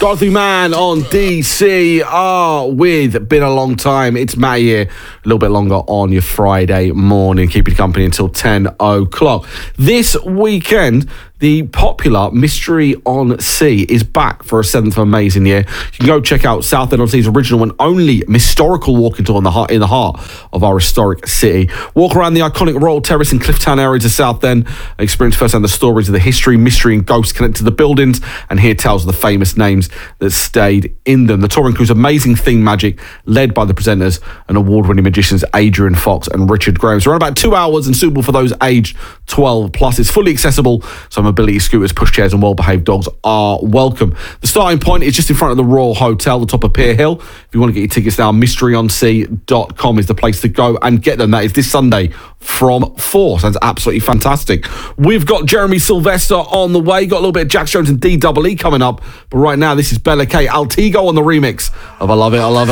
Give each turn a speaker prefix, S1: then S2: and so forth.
S1: Dorothy Mann on DCR with Been a Long Time. It's Matt here, a little bit longer on your Friday morning, keeping you company until 10 o'clock. This weekend, the popular Mystery on Sea is back for a seventh amazing year. You can go check out Southend on Sea's original and only historical walking tour in the heart of our historic city. Walk around the iconic Royal Terrace and Clifftown areas of Southend, experience firsthand the stories of the history, mystery and ghosts connected to the buildings, and hear tales of the famous names that stayed in them. The tour includes amazing theme magic led by the presenters and award-winning magicians Adrian Fox and Richard Graham. So around about 2 hours and suitable for those aged 12 plus. It's fully accessible, so mobility scooters, pushchairs and well-behaved dogs are welcome. The starting point is just in front of the Royal Hotel, the top of Pier Hill. If you want to get your tickets now, mysteryonsea.com is the place to go and get them. That is this Sunday from 4. Sounds absolutely fantastic. We've got Jeremy Sylvester on the way. Got a little bit of Jax Jones and DEE coming up. But right now, this is Bella K. Altigo on the remix of I Love It, I Love It.